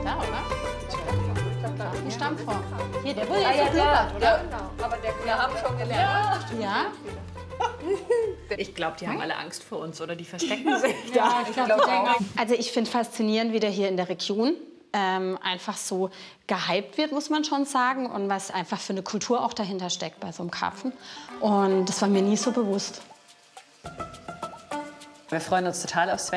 Da, oder? Ein Stammfrau. Hier, der wurde Ja, jetzt so blubbert, oder? Genau. Aber wir haben schon gelernt. Ja. Ich glaube, die haben alle Angst vor uns oder die verstecken sich. Ja, ich glaube auch. Also ich finde faszinierend, wie der hier in der Region einfach so gehypt wird, muss man schon sagen. Und was einfach für eine Kultur auch dahinter steckt bei so einem Karpfen. Und das war mir nie so bewusst. Wir freuen uns total aufs